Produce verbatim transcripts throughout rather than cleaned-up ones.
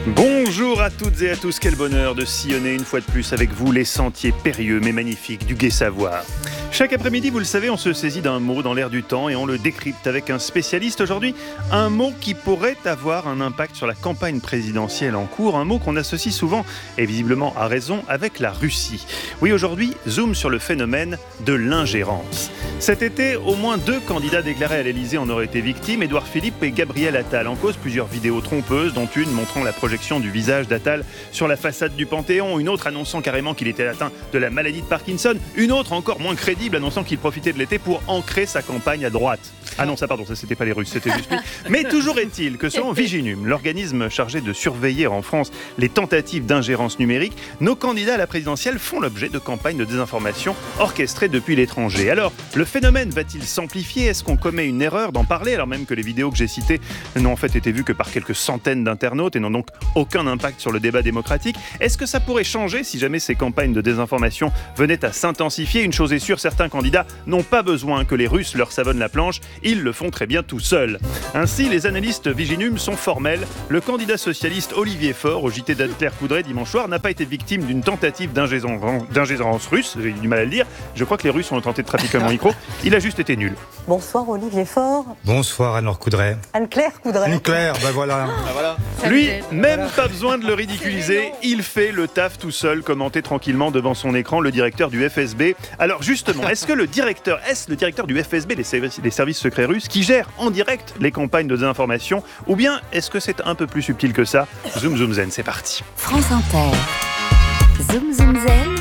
Bonjour à toutes et à tous, quel bonheur de sillonner une fois de plus avec vous les sentiers périlleux mais magnifiques du Gai Savoir. Chaque après-midi, vous le savez, on se saisit d'un mot dans l'air du temps et on le décrypte avec un spécialiste. Aujourd'hui, un mot qui pourrait avoir un impact sur la campagne présidentielle en cours, un mot qu'on associe souvent, et visiblement à raison, avec la Russie. Oui, aujourd'hui, zoom sur le phénomène de l'ingérence. Cet été, au moins deux candidats déclarés à l'Elysée en auraient été victimes, Édouard Philippe et Gabriel Attal. En cause, plusieurs vidéos trompeuses, dont une montrant la projection du visage d'Attal sur la façade du Panthéon, une autre annonçant carrément qu'il était atteint de la maladie de Parkinson, une autre encore moins crédible annonçant qu'il profitait de l'été pour ancrer sa campagne à droite. Ah non, ça pardon, ça c'était pas les Russes, c'était juste lui. Mais toujours est-il que selon Viginum, l'organisme chargé de surveiller en France les tentatives d'ingérence numérique, nos candidats à la présidentielle font l'objet de campagnes de désinformation orchestrées depuis l'étranger. Alors, le phénomène va-t-il s'amplifier ? Est-ce qu'on commet une erreur d'en parler alors même que les vidéos que j'ai citées n'ont en fait été vues que par quelques centaines d'internautes et n'ont donc aucun impact sur le débat démocratique ? Est-ce que ça pourrait changer si jamais ces campagnes de désinformation venaient à s'intensifier ? Une chose est sûre, certains candidats n'ont pas besoin que les Russes leur savonnent la planche, ils le font très bien tout seuls. Ainsi, les analystes Viginum sont formels. Le candidat socialiste Olivier Faure, au J T d'Anne-Claire Coudray dimanche soir, n'a pas été victime d'une tentative d'ingérence russe, j'ai eu du mal à le dire, je crois que les Russes ont tenté de trafiquer mon micro, il a juste été nul. Bonsoir Olivier Faure. Bonsoir Anne-Laure Coudray. Anne-Claire Coudray. Anne-Claire, ben voilà. Ah, voilà. Lui, même pas besoin de le ridiculiser, il fait le taf tout seul, commenté tranquillement devant son écran, le directeur du F S B. Alors justement, est-ce que le directeur, est-ce le directeur du F S B, les services, les services secrets russes, qui gère en direct les campagnes de désinformation, ou bien est-ce que c'est un peu plus subtil que ça ? Zoom Zoom Zen, c'est parti. France Inter. Zoom Zoom Zen.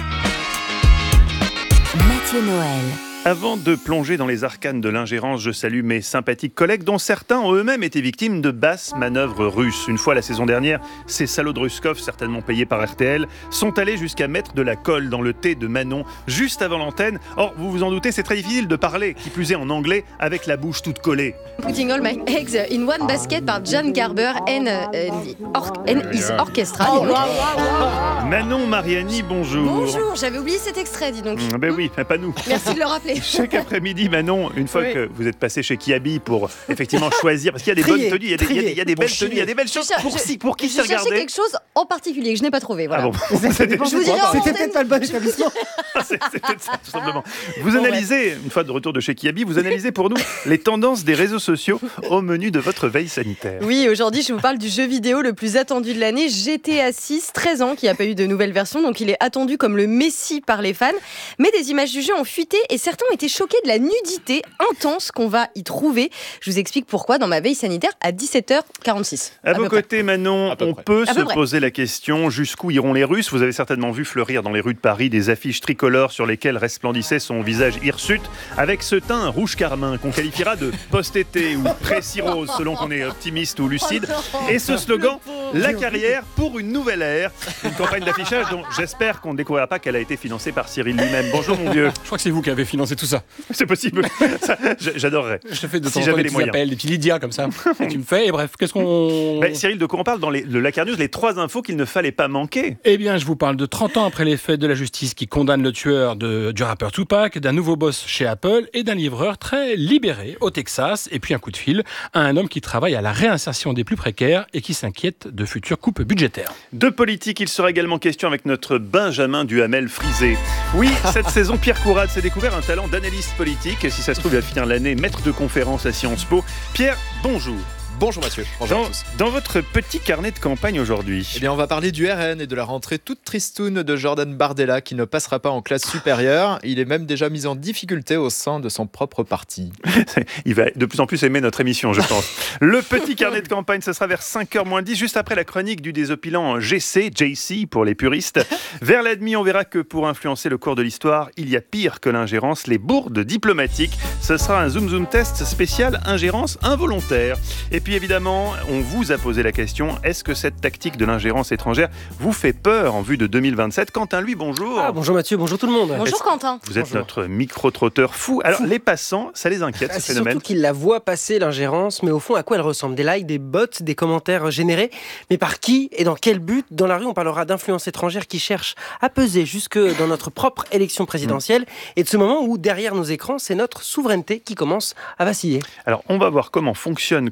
Mathieu Noël. Avant de plonger dans les arcanes de l'ingérence, je salue mes sympathiques collègues dont certains ont eux-mêmes été victimes de basses manœuvres russes. Une fois la saison dernière, ces salauds de Ruskov, certainement payés par R T L, sont allés jusqu'à mettre de la colle dans le thé de Manon juste avant l'antenne. Or, vous vous en doutez, c'est très difficile de parler, qui plus est en anglais, avec la bouche toute collée. Putting all my eggs in one basket par John Garber and, uh, or- and his orchestra. Oh, wow, wow, wow. Manon Mariani, bonjour. Bonjour, j'avais oublié cet extrait, dis donc. Mmh, ben oui, mais pas nous. Merci de le rappeler. Chaque après-midi, Manon, une fois Oui. que vous êtes passé chez Kiabi pour effectivement choisir, parce qu'il y a des Trier, bonnes tenues, il y a des, il y a des- il y a des belles trier. tenues, il y a des belles choses. Je- Pour, je- si- pour qui Je s'est cherchais regardé quelque chose en particulier que je n'ai pas trouvé. Voilà. Ah bon, Ça dépend Je vous de quoi, dirai par en exemple. C'était antenne. peut-être pas le bon établissement. c'est c'est peut-être ça, tout simplement. Vous Bon, analysez, une fois de retour de chez Kiabi, vous analysez pour nous les tendances des réseaux sociaux au menu de votre veille sanitaire. Oui, aujourd'hui, je vous parle du jeu vidéo le plus attendu de l'année, G T A six, treize ans, qui n'a pas eu de nouvelle version, donc il est attendu comme le messie par les fans. Mais des images du jeu ont fuité et certains ont été choqués de la nudité intense qu'on va y trouver. Je vous explique pourquoi dans ma veille sanitaire à dix-sept heures quarante-six. À, vos peu près. côtés, Manon, À peu on près. peut À se peu près. poser la question jusqu'où iront les Russes ? Vous avez certainement vu fleurir dans les rues de Paris des affiches tricolores sur lesquelles resplendissait son visage hirsute, avec ce teint rouge carmin qu'on qualifiera de post-été ou pré-cirrhose, selon qu'on est optimiste ou lucide. Et ce slogan, la carrière pour une nouvelle ère. Une campagne d'affichage dont j'espère qu'on ne découvrira pas qu'elle a été financée par Cyril lui-même. Bonjour mon vieux. Je crois que c'est vous qui avez financé tout ça. C'est possible. Ça, j- j'adorerais. Je te fais de Si temps en temps j'avais des les petits moyens. appels, des petits Lydia comme ça. Et tu me fais, et bref, qu'est-ce qu'on... Ben, Cyril, de quoi on parle dans les, le Lacar News, les trois infos qu'il ne fallait pas manquer. Eh bien, je vous parle de trente ans après les faits de la justice qui condamne le tueur de, du rappeur Tupac, d'un nouveau boss chez Apple et d'un livreur très libéré au Texas. Et puis un coup de fil à un homme qui travaille à la réinsertion des plus précaires et qui s'inquiète de futures coupes budgétaires. De politique, il sera également question avec notre Benjamin Duhamel frisé. Oui, cette saison, Pierre Courade s'est découvert un talent d'analyste politique. Si ça se trouve, il va finir l'année maître de conférence à Sciences Po. Pierre, bonjour. Bonjour Mathieu. Bonjour Dans, à tous. dans votre petit carnet de campagne aujourd'hui, Eh bien, on va parler du R N et de la rentrée toute tristoune de Jordan Bardella qui ne passera pas en classe supérieure. Il est même déjà mis en difficulté au sein de son propre parti. il va de plus en plus aimer notre émission, je pense. Le petit carnet de campagne, ce sera vers cinq heures moins dix, juste après la chronique du désopilant G C, J C pour les puristes. Vers la demi, on verra que pour influencer le cours de l'histoire, il y a pire que l'ingérence, les bourdes diplomatiques. Ce sera un Zoom Zoom test spécial ingérence involontaire. Et puis évidemment, on vous a posé la question, est-ce que cette tactique de l'ingérence étrangère vous fait peur en vue de deux mille vingt-sept ? Quentin, lui, bonjour. Ah, bonjour Mathieu, bonjour tout le monde. Bonjour Quentin. Vous êtes Bonjour. notre micro-trotteur fou. Alors, les passants, ça les inquiète, Ah, ce c'est phénomène. surtout qu'ils la voient passer, l'ingérence, mais au fond, à quoi elle ressemble ? Des likes, des bots, des commentaires générés. Mais par qui et dans quel but ? Dans la rue, on parlera d'influence étrangère qui cherche à peser jusque dans notre propre élection présidentielle et de ce moment où, derrière nos écrans, c'est notre souveraineté qui commence à vaciller. Alors, on va voir comment fonctionne, comment se,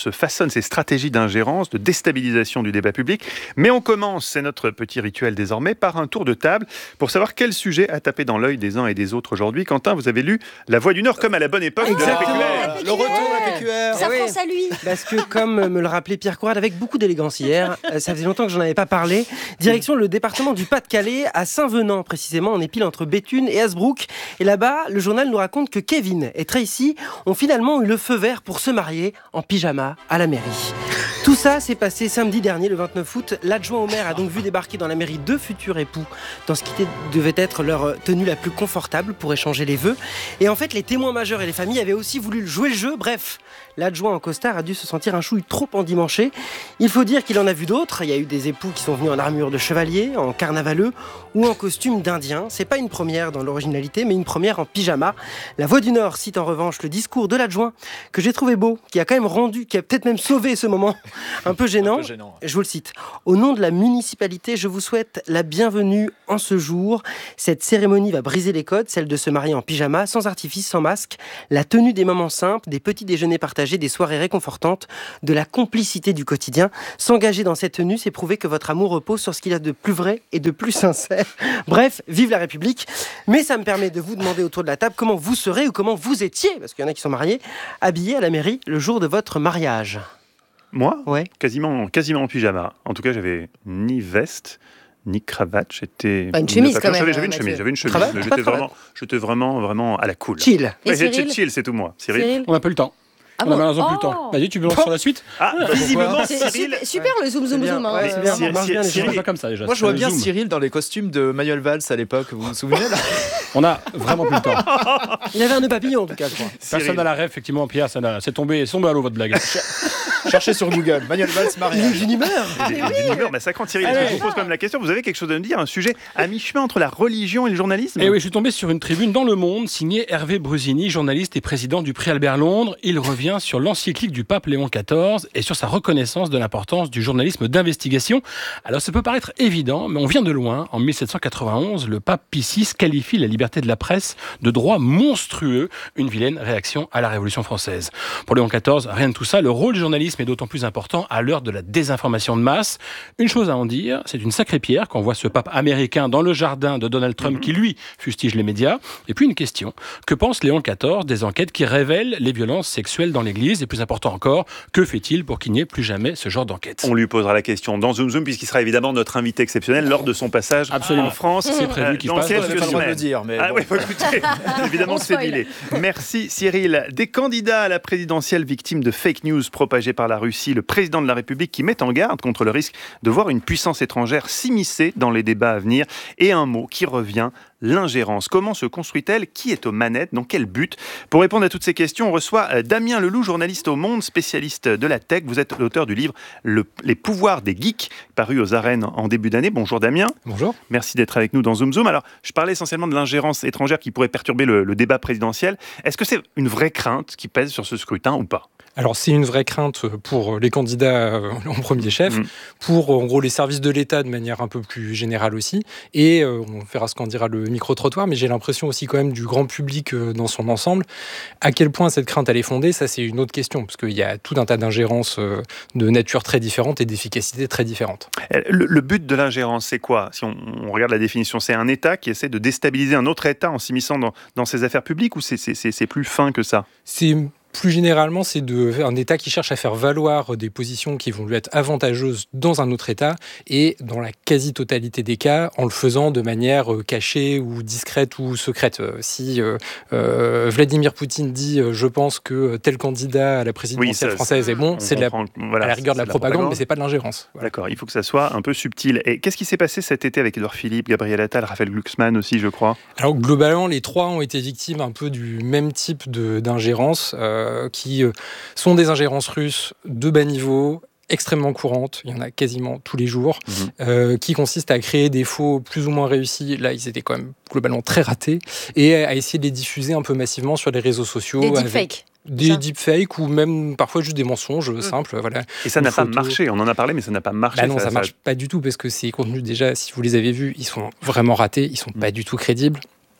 se façonnent ces stratégies d'ingérence, de déstabilisation du débat public. Mais on commence, c'est notre petit rituel désormais, par un tour de table pour savoir quel sujet a tapé dans l'œil des uns et des autres aujourd'hui. Quentin, vous avez lu La Voix du Nord comme à la bonne époque Exactement. de la P Q R. Le retour de la P Q R. Ça Eh oui. pense à lui. Parce que, comme me le rappelait Pierre Courade avec beaucoup d'élégance hier, euh, ça faisait longtemps que j'en avais pas parlé. Direction le département du Pas-de-Calais, à Saint-Venant précisément. On est pile entre Béthune et Hasbrook. Et là-bas, le journal nous raconte que Kevin et Tracy ont finalement eu le feu vert pour se marier en pyjama à la mairie. Tout ça s'est passé samedi dernier, le vingt-neuf août. L'adjoint au maire a donc vu débarquer dans la mairie deux futurs époux dans ce qui était- devait être leur tenue la plus confortable pour échanger les vœux. Et en fait, les témoins majeurs et les familles avaient aussi voulu jouer le jeu. Bref, l'adjoint en costard a dû se sentir un chouille trop endimanché. Il faut dire qu'il en a vu d'autres. Il y a eu des époux qui sont venus en armure de chevalier, en carnavaleux ou en costume d'indien. C'est pas une première dans l'originalité, mais une première en pyjama. La Voix du Nord cite en revanche le discours de l'adjoint que j'ai trouvé beau, qui a quand même rendu, qui a peut-être même sauvé ce moment un peu gênant. Un peu gênant. Je vous le cite. Au nom de la municipalité, je vous souhaite la bienvenue en ce jour. Cette cérémonie va briser les codes, celle de se marier en pyjama, sans artifice, sans masque. La tenue des moments simples, des petits déjeuners partagés, des soirées réconfortantes, de la complicité du quotidien. S'engager dans cette tenue, c'est prouver que votre amour repose sur ce qu'il y a de plus vrai et de plus sincère. Bref, vive la République. Mais ça me permet de vous demander autour de la table comment vous serez ou comment vous étiez, parce qu'il y en a qui sont mariés, habillés à la mairie le jour de votre mariage. Moi, Ouais. quasiment, quasiment en pyjama. En tout cas, j'avais ni veste, ni cravate. J'étais. Pas une chemise, quand même, J'avais j'avais une Mathieu. chemise. J'avais une chemise. Cravate, mais pas j'étais de cravate. vraiment, j'étais vraiment, vraiment à la cool. Chill. Et Ouais, j'ai- Cyril chill, c'est tout moi. Cyril. Cyril On n'a pas eu le temps. Ah on a bon malheureusement plus le Oh. temps. Vas-y, tu me lances sur la suite. Ah, visiblement, C'est Cyril. super, super le zoom zoom C'est bien. zoom. hein. Ouais, c'est bien. Cyril- On marche bien, les Je Cyril- gens. fais pas comme ça déjà. Moi, je vois c'est le bien zoom. Cyril dans les costumes de Manuel Valls à l'époque. Vous vous souvenez là? On a vraiment plus le temps. Il avait un nœud papillon en tout cas, je crois. Personne Cyril. n'a la rêve, effectivement, Pierre, ça n'a- c'est tombé, c'est tombé à l'eau votre blague. Cherchez sur Google. Manuel Valls Il est mariage. d'une humeur. Il est d'une humeur massacrante. Cyril, Allez. je vous pose quand même la question. Vous avez quelque chose à me dire, un sujet à mi-chemin entre la religion et le journalisme? Et oui, je suis tombé sur une tribune dans Le Monde, signée Hervé Brusini, journaliste et président du prix Albert Londres. Il revient sur l'encyclique du pape Léon quatorze et sur sa reconnaissance de l'importance du journalisme d'investigation. Alors, ça peut paraître évident, mais on vient de loin. En mille sept cent quatre-vingt-onze, le pape Pie six qualifie la liberté de la presse de droit monstrueux, une vilaine réaction à la Révolution française. Pour Léon quatorze, rien de tout ça. Le rôle du journalisme est d'autant plus important à l'heure de la désinformation de masse. Une chose à en dire, c'est une sacrée pierre qu'on voit ce pape américain dans le jardin de Donald Trump qui, lui, fustige les médias. Et puis une question, que pense Léon quatorze des enquêtes qui révèlent les violences sexuelles dans l'Église? Et plus important encore, que fait-il pour qu'il n'y ait plus jamais ce genre d'enquête? On lui posera la question dans Zoom Zoom, puisqu'il sera évidemment notre invité exceptionnel lors de son passage Absolument. en France. C'est prévu euh, qu'il dans passe. quelques Vous n'avez pas le droit de le semaines. dire, mais Ah bon. oui, bah, écoutez, évidemment On c'est spoil. dilé. Merci Cyril. Des candidats à la présidentielle victimes de fake news propagées par la Russie, le président de la République qui met en garde contre le risque de voir une puissance étrangère s'immiscer dans les débats à venir. Et un mot qui revient, l'ingérence. Comment se construit-elle? Qui est aux manettes? Dans quel but? Pour répondre à toutes ces questions, on reçoit euh, Damien Leloup, journaliste au Monde, spécialiste de la tech. Vous êtes l'auteur du livre Le- Les pouvoirs des geeks, paru aux arènes en début d'année. Bonjour Damien. Bonjour. Merci d'être avec nous dans Zoom Zoom. Alors, je parlais essentiellement de l'ingérence étrangère qui pourrait perturber le, le débat présidentiel. Est-ce que c'est une vraie crainte qui pèse sur ce scrutin ou pas? Alors c'est une vraie crainte pour les candidats euh, en premier chef, Mmh. pour en gros les services de l'État de manière un peu plus générale aussi, et euh, on verra ce qu'en dira le micro-trottoir, mais j'ai l'impression aussi quand même du grand public euh, dans son ensemble. À quel point cette crainte elle est fondée, ça c'est une autre question, parce qu'il y a tout un tas d'ingérences euh, de nature très différente et d'efficacité très différente. Le, le but de l'ingérence, c'est quoi? Si on, on regarde la définition, c'est un État qui essaie de déstabiliser un autre État en s'immisçant dans, dans ses affaires publiques, ou c'est, c'est, c'est, c'est plus fin que ça? C'est plus généralement, c'est de, un État qui cherche à faire valoir des positions qui vont lui être avantageuses dans un autre État, et dans la quasi-totalité des cas, en le faisant de manière euh, cachée ou discrète ou secrète. Euh, Si euh, euh, Vladimir Poutine dit euh, « je pense que tel candidat à la présidentielle ça, française est bon On » c'est de la, comprend, voilà, à la rigueur de c'est la propagande, mais c'est pas de l'ingérence. Voilà. D'accord, il faut que ça soit un peu subtil. Et qu'est-ce qui s'est passé cet été avec Édouard Philippe, Gabriel Attal, Raphaël Glucksmann aussi, je crois? Alors globalement, les trois ont été victimes un peu du même type de, d'ingérence, euh, qui euh, sont des ingérences russes de bas niveau, extrêmement courantes, il y en a quasiment tous les jours, Mhm. euh, qui consistent à créer des faux plus ou moins réussis. Là, ils étaient quand même globalement très ratés, et à essayer de les diffuser un peu massivement sur les réseaux sociaux. Des avec deepfakes. Des ça. deepfakes ou même parfois juste des mensonges Mm. simples. Voilà. Et ça Une n'a pas photo. marché, on en a parlé, mais ça n'a pas marché. Bah non, ça, marche pas du tout, parce que ces contenus, déjà, si vous les avez vus, ils sont vraiment ratés, ils sont pas du tout crédibles.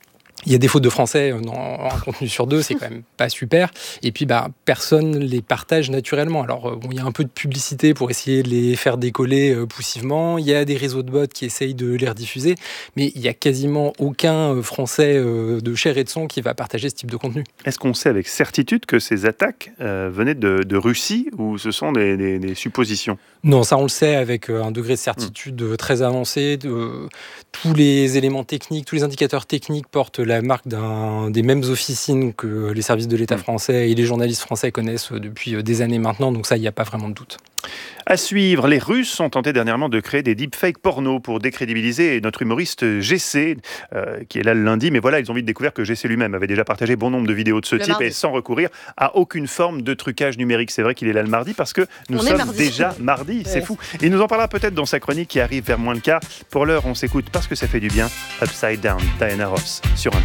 Il y a des fautes de français dans un contenu sur deux, c'est quand même pas super. Et puis, bah, personne les partage naturellement. Alors, bon, il y a un peu de publicité pour essayer de les faire décoller euh, poussivement. Il y a des réseaux de bots qui essayent de les rediffuser. Mais il n'y a quasiment aucun euh, Français euh, de chair et de sang qui va partager ce type de contenu. Est-ce qu'on sait avec certitude que ces attaques euh, venaient de, de Russie ou ce sont des, des, des suppositions ? Non, ça on le sait avec un degré de certitude mmh. très avancé. De, tous les éléments techniques, tous les indicateurs techniques portent la marque d'un, des mêmes officines que les services de l'État français et les journalistes français connaissent depuis des années maintenant. Donc ça, il n'y a pas vraiment de doute. À suivre, les Russes ont tenté dernièrement de créer des deepfakes porno pour décrédibiliser notre humoriste G C, euh, qui est là le lundi. Mais voilà, ils ont vite découvert que G C lui-même avait déjà partagé bon nombre de vidéos de ce le type mardi. Et sans recourir à aucune forme de trucage numérique. C'est vrai qu'il est là le mardi parce que nous on sommes mardi. déjà mardi. Ouais. C'est fou. Il nous en parlera peut-être dans sa chronique qui arrive vers moins le quart. Pour l'heure, on s'écoute parce que ça fait du bien. Upside Down, Diana Ross sur un